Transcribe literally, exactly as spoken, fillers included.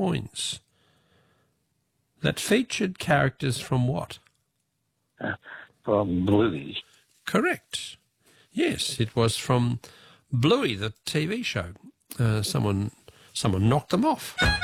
points that featured characters from what? Uh, from Blues. Correct. Yes, it was from Bluey, the T V show. Uh, someone, someone knocked them off.